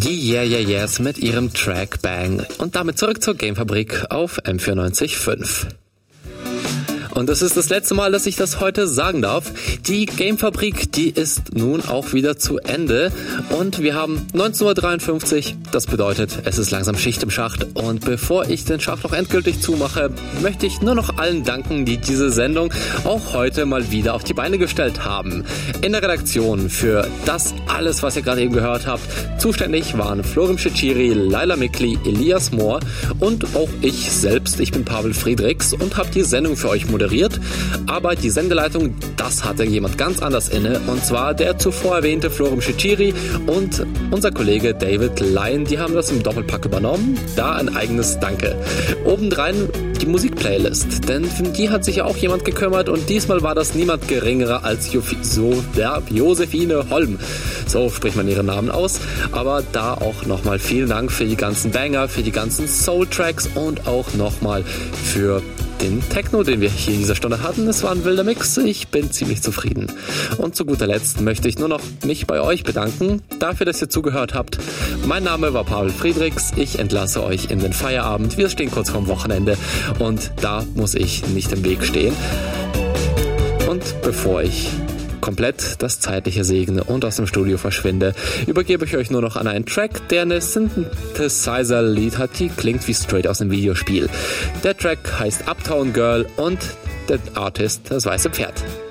Die Yeah Yeah Yeahs mit ihrem Track Bang. Und damit zurück zur Gamefabrik auf M94.5. Und das ist das letzte Mal, dass ich das heute sagen darf. Die Gamefabrik, die ist nun auch wieder zu Ende. Und wir haben 19:53 Uhr. Das bedeutet, es ist langsam Schicht im Schacht. Und bevor ich den Schacht noch endgültig zumache, möchte ich nur noch allen danken, die diese Sendung auch heute mal wieder auf die Beine gestellt haben. In der Redaktion für das alles, was ihr gerade eben gehört habt, zuständig waren Florim Cecchiri, Laila Mikli, Elias Mohr und auch ich selbst. Ich bin Pavel Friedrichs und habe die Sendung für euch moderiert. Aber die Sendeleitung, das hatte jemand ganz anders inne, und zwar der zuvor erwähnte Florim Cecchiri und unser Kollege David Lyon, die haben das im Doppelpack übernommen. Da ein eigenes Danke. Obendrein die Musikplaylist, denn für die hat sich ja auch jemand gekümmert, und diesmal war das niemand geringerer als Josephine Holm. So spricht man ihren Namen aus. Aber da auch nochmal vielen Dank für die ganzen Banger, für die ganzen Soul-Tracks und auch nochmal für den Techno, den wir hier in dieser Stunde hatten. Es war ein wilder Mix. Ich bin ziemlich zufrieden. Und zu guter Letzt möchte ich nur noch mich bei euch bedanken, dafür, dass ihr zugehört habt. Mein Name war Pavel Friedrichs. Ich entlasse euch in den Feierabend. Wir stehen kurz vorm Wochenende und da muss ich nicht im Weg stehen. Und bevor ich komplett das Zeitliche segne und aus dem Studio verschwinde, übergebe ich euch nur noch an einen Track, der eine Synthesizer-Lied hat, die klingt wie straight aus einem Videospiel. Der Track heißt Uptown Girl und der Artist das Weiße Pferd.